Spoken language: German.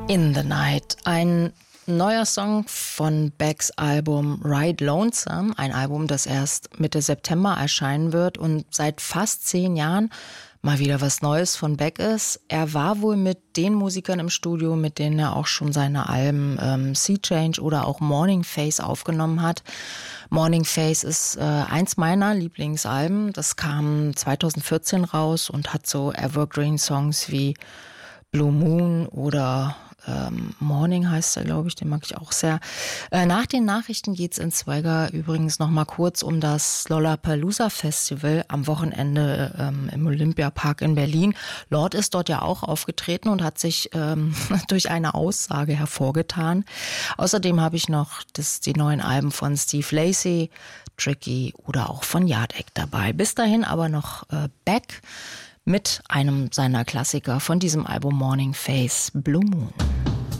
In the Night, ein neuer Song von Becks Album Ride Lonesome, ein Album, das erst Mitte September erscheinen wird und seit fast 10 Jahren mal wieder was Neues von Beck ist. Er war wohl mit den Musikern im Studio, mit denen er auch schon seine Alben Sea Change oder auch Morning Face aufgenommen hat. Morning Face ist eins meiner Lieblingsalben. Das kam 2014 raus und hat so Evergreen-Songs wie Blue Moon oder Morning heißt er, glaube ich, den mag ich auch sehr. Nach den Nachrichten geht's in Swagger übrigens noch mal kurz um das Lollapalooza Festival am Wochenende im Olympiapark in Berlin. Lord ist dort ja auch aufgetreten und hat sich durch eine Aussage hervorgetan. Außerdem habe ich noch die neuen Alben von Steve Lacy, Tricky oder auch von Yard Act dabei. Bis dahin aber noch Beck mit einem seiner Klassiker von diesem Album Morning Face, Blue Moon.